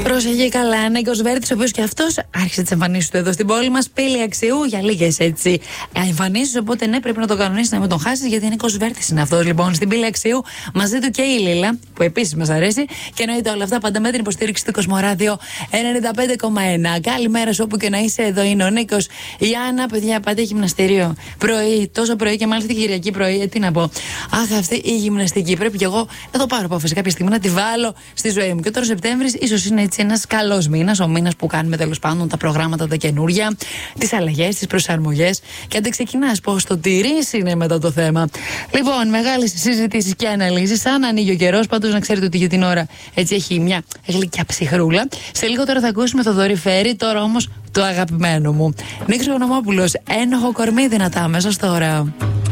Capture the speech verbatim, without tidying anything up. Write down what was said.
Πρόσεχε καλά, Νίκος Βέρτης, ο οποίος και αυτός άρχισε τις εμφανίσεις του εδώ στην πόλη μας. Πύλη Αξιού για λίγες έτσι εμφανίσεις. Οπότε ναι, πρέπει να το κανονίσεις, να με τον χάσεις, γιατί ο Νίκος Βέρτης είναι αυτός λοιπόν στην Πύλη Αξιού. Μαζί του και η Λίλα, που επίσης μας αρέσει. Και εννοείται όλα αυτά πάντα με την υποστήριξη του Κοσμοράδιο ενενήντα πέντε κόμμα ένα. Καλημέρα σου όπου και να είσαι, εδώ είναι ο Νίκος. Η Άννα, παιδιά, πάτε γυμναστήριο. Πρωί, τόσο πρωί και μάλιστα την Κυριακή πρωί. Ε, τι να πω. Αχ, αυτή η γυμναστική πρέπει κι εγώ να το πάρω απόφαση κάποια στιγμή να τη βάλω στη ζωή μου. Και τώρα Σεπτέμβρης ίσως είναι έτσι ένας καλός μήνας, ο μήνας που κάνουμε τέλος πάντων τα προγράμματα τα καινούρια, τις αλλαγές, τις προσαρμογές. Και αν δεν ξεκινάς, πώς το τηρείς είναι μετά το θέμα. Λοιπόν, μεγάλες συζητήσεις και αναλύσεις. Αν ανοίγει ο καιρός, πάντως να ξέρετε ότι για την ώρα έτσι έχει μια γλυκιά ψυχρούλα. Σε λίγο τώρα θα ακούσουμε Θοδωρή Φέρη, τώρα όμως το αγαπημένο μου. Νίκος Οικονομόπουλος, ένοχο κορμί δυνατά μέσα τώρα.